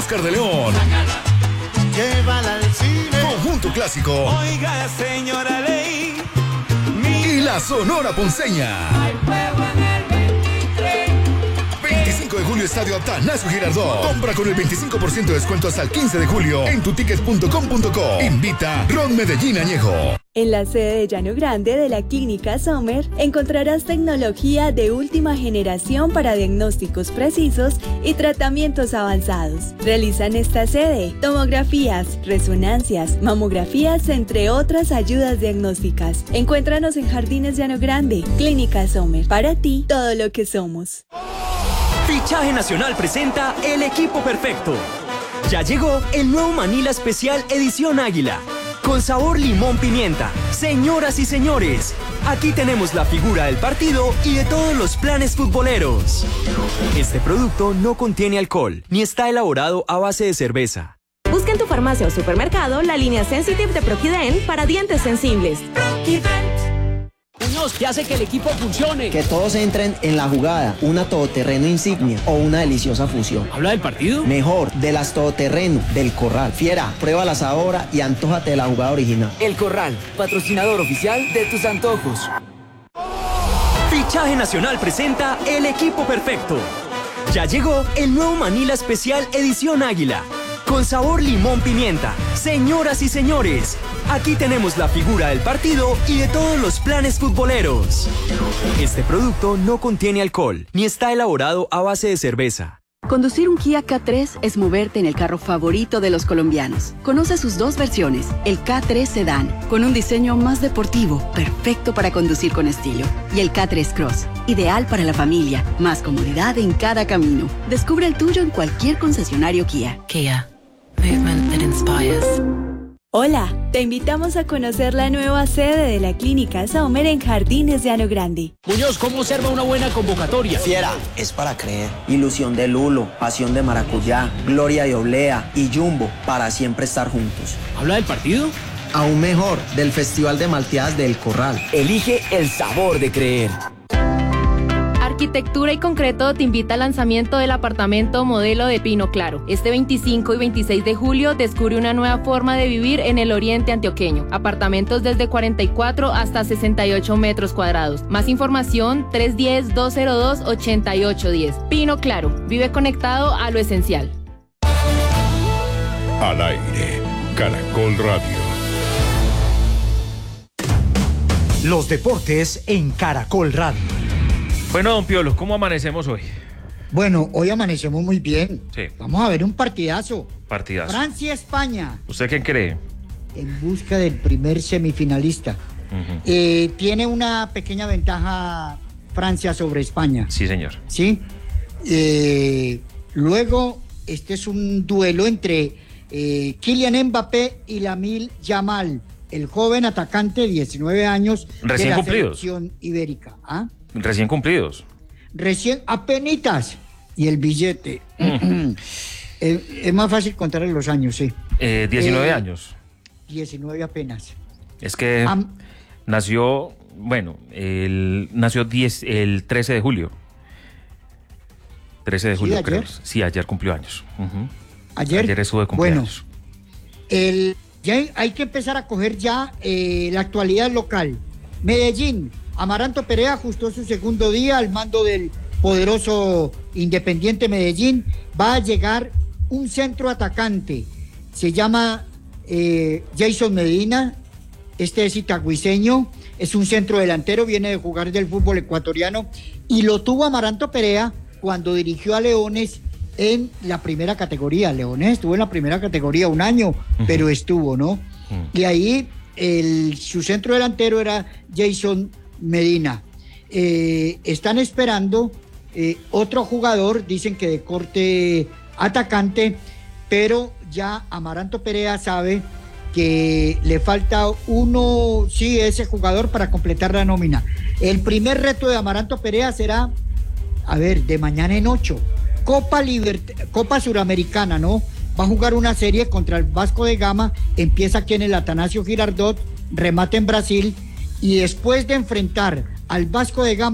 Oscar de León. Llévala al cine. Conjunto Clásico. Oiga, señora Ley. Y la Sonora Ponceña. Hay fuego en el 23. 25 de julio, Estadio Atanasio Girardot. Compra con el 25% de descuento hasta el 15 de julio en tutickets.com.co. Invita Ron Medellín Añejo. En la sede de Llano Grande de la Clínica Sommer encontrarás tecnología de última generación para diagnósticos precisos y tratamientos avanzados. Realizan esta sede tomografías, resonancias, mamografías, entre otras ayudas diagnósticas. Encuéntranos en Jardines Llano Grande. Clínica Sommer. Para ti, todo lo que somos. Fichaje Nacional presenta El Equipo Perfecto. Ya llegó el nuevo Manila Especial Edición Águila. Con sabor limón pimienta. Señoras y señores, aquí tenemos la figura del partido y de todos los planes futboleros. Este producto no contiene alcohol, ni está elaborado a base de cerveza. Busca en tu farmacia o supermercado la línea Sensitive de Proquident para dientes sensibles. Muñoz, ¿qué hace que el equipo funcione? Que todos entren en la jugada, una todoterreno insignia o una deliciosa fusión. ¿Habla del partido? Mejor, de las todoterreno, del Corral. Fiera, pruébalas ahora y antójate de la jugada original. El Corral, patrocinador oficial de tus antojos. Fichaje Nacional presenta El Equipo Perfecto. Ya llegó el nuevo Manila Especial Edición Águila. Con sabor limón pimienta. Señoras y señores, aquí tenemos la figura del partido y de todos los planes futboleros. Este producto no contiene alcohol, ni está elaborado a base de cerveza. Conducir un Kia K3 es moverte en el carro favorito de los colombianos. Conoce sus dos versiones, el K3 Sedan, con un diseño más deportivo, perfecto para conducir con estilo. Y el K3 Cross, ideal para la familia, más comodidad en cada camino. Descubre el tuyo en cualquier concesionario Kia. Kia, movement that inspires. Hola, te invitamos a conocer la nueva sede de la Clínica Sommer en Jardines Llano Grande. Muñoz, ¿cómo observa una buena convocatoria? Fiera, es para creer. Ilusión de Lulo, pasión de maracuyá, gloria de oblea y Jumbo, para siempre estar juntos. ¿Habla del partido? Aún mejor, del Festival de Malteadas del Corral. Elige el sabor de creer. Arquitectura y Concreto te invita al lanzamiento del apartamento modelo de Pino Claro. Este 25 y 26 de julio descubre una nueva forma de vivir en el oriente antioqueño. Apartamentos desde 44 hasta 68 metros cuadrados. Más información 310-202-8810. Pino Claro, vive conectado a lo esencial. Al aire, Caracol Radio. Los deportes en Caracol Radio. Bueno, don Piolo, ¿cómo amanecemos hoy? Bueno, hoy amanecemos muy bien. Sí. Vamos a ver un partidazo. Partidazo. Francia-España. ¿Usted quién cree? En busca del primer semifinalista. Tiene una pequeña ventaja Francia sobre España. Sí, señor. Sí. Luego, este es un duelo entre Kylian Mbappé y Lamine Yamal, el joven atacante de 19 años recién de la cumplidos. selección ibérica. ¿Ah? Recién cumplidos. Recién, apenitas. Y el billete. Es más fácil contar los años, sí. 19 años. 19 apenas. Es que nació, bueno, nació el 13 de julio. 13 de julio, ¿Sí, creo. ayer? Sí, ayer cumplió años. Ayer estuvo de cumpleaños. Bueno, ya hay que empezar a coger ya la actualidad local. Medellín. Amaranto Perea ajustó su segundo día al mando del poderoso Independiente Medellín. Va a llegar un centro atacante. Se llama Jason Medina. Este es itagüiseño. Es un centro delantero. Viene de jugar del fútbol ecuatoriano. Y lo tuvo Amaranto Perea cuando dirigió a Leones en la primera categoría. Leones estuvo en la primera categoría un año, pero estuvo, ¿no? Y ahí su centro delantero era Jason Medina. Están esperando otro jugador, dicen que de corte atacante, pero ya Amaranto Perea sabe que le falta ese jugador para completar la nómina. El primer reto de Amaranto Perea será, de mañana en 8, Copa Suramericana, ¿no? Va a jugar una serie contra el Vasco de Gama, empieza aquí en el Atanasio Girardot, remata en Brasil, y después de enfrentar al Vasco de Gama